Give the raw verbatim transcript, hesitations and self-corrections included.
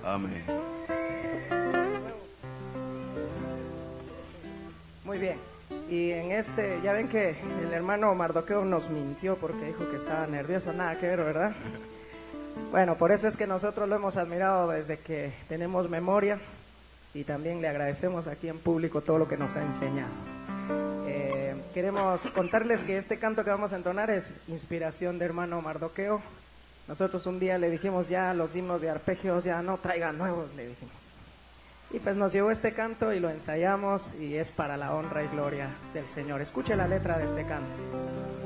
Amén. Muy bien. Y en este, ya ven que el hermano Mardoqueo nos mintió porque dijo que estaba nervioso, nada que ver, ¿verdad? Bueno, por eso es que nosotros lo hemos admirado desde que tenemos memoria y también le agradecemos aquí en público todo lo que nos ha enseñado. Eh, queremos contarles que este canto que vamos a entonar es inspiración de hermano Mardoqueo. Nosotros un día le dijimos ya los himnos de arpegios, ya no traigan nuevos, le dijimos. Y pues nos llegó este canto y lo ensayamos y es para la honra y gloria del Señor. Escuche la letra de este canto.